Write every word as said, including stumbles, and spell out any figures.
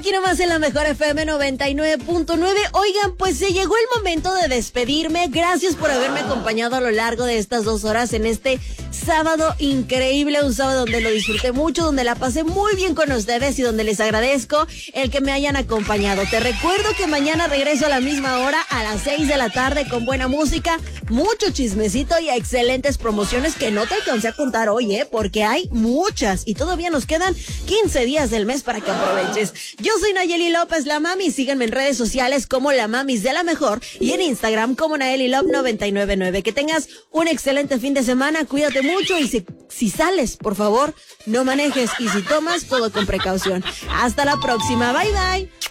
Aquí nomás en la mejor F M noventa y nueve punto nueve. Oigan, pues se llegó el momento de despedirme. Gracias por haberme acompañado a lo largo de estas dos horas en este sábado increíble. Un sábado donde lo disfruté mucho, donde la pasé muy bien con ustedes y donde les agradezco el que me hayan acompañado. Te recuerdo que mañana regreso a la misma hora, a las seis de la tarde, con buena música, mucho chismecito y excelentes promociones que no te alcancé a contar hoy, ¿eh? Porque hay muchas y todavía nos quedan quince días del mes para que aproveches. Yo soy Nayeli López, la mami. Síganme en redes sociales como la mamis de la mejor y en Instagram como Nayeli Love noventa y nueve punto nueve. Que tengas un excelente fin de semana, cuídate mucho y si, si sales, por favor, no manejes y si tomas, todo con precaución. Hasta la próxima, bye bye.